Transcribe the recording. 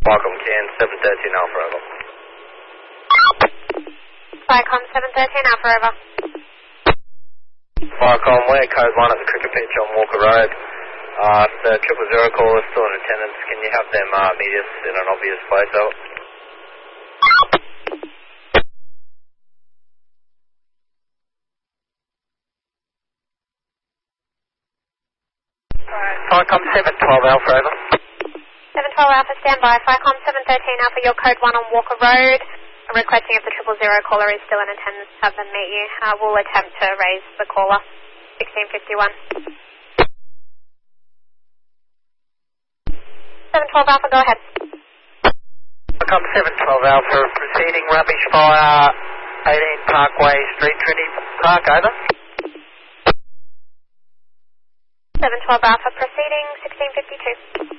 Welcome, Ken, 713 Alpha, over. Viacom 713 Alpha, over. Viacom, we're code 1 at the cricket pitch on Walker Road. The 000 caller is still in attendance. Can you have them meet us in an obvious place, over? Viacom 712 Alpha, over. 712 Alpha, stand by. Viacom 713 Alpha, your code 1 on Walker Road. Requesting if the 000 caller is still in attendance, have them meet you. We'll attempt to raise the caller. 1651. 712 Alpha, go ahead. Viacom 712 Alpha, proceeding rubbish fire, 18 Parkway Street, Trinity Park, over. 712 Alpha, proceeding 1652.